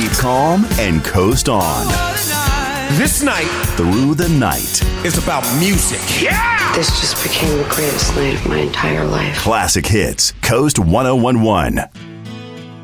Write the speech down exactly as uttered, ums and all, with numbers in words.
Keep calm and coast on. This night Through the night. is about music. Yeah! This just became the greatest night of my entire life. Classic hits. Coast ten eleven.